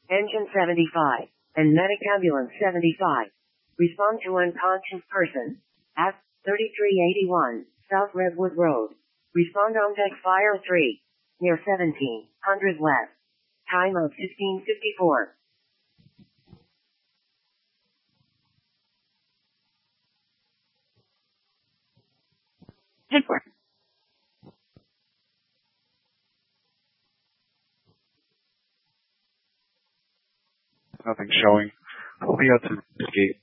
Engine 75, and Medic Ambulance 75. Respond to unconscious person at 3381 South Redwood Road. Respond on deck Fire 3, near 1700 West. Time of 15:54. Headport. Nothing showing. Hoping out to the gate.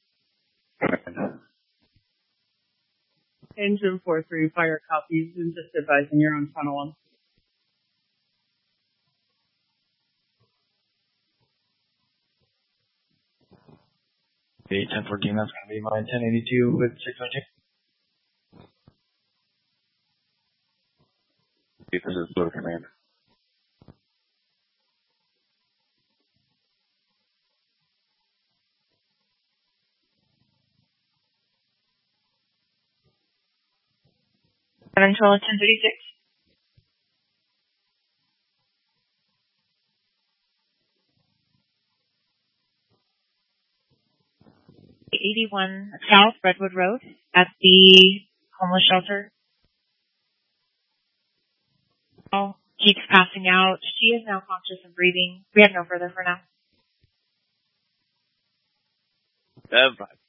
Engine 4-3, fire copies, and just advising you're on tunnel 1. The 1014, that's going to be my 1082 with 602. This is Blue Command. Control 1036. South Redwood Road at the homeless shelter. Keeps passing out. She is now conscious and breathing. We have no further for now.